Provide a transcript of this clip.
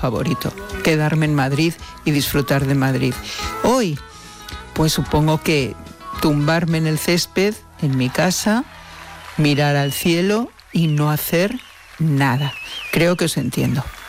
favorito, quedarme en Madrid y disfrutar de Madrid. Hoy, pues supongo que tumbarme en el césped, en mi casa, mirar al cielo y no hacer nada. Creo que os entiendo.